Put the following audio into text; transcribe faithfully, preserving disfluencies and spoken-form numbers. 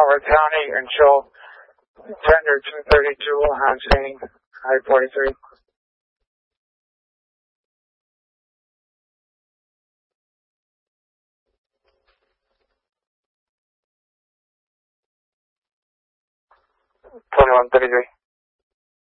Howard County until tender two thirty-two on scene, I forty-three. twenty-one thirty-three.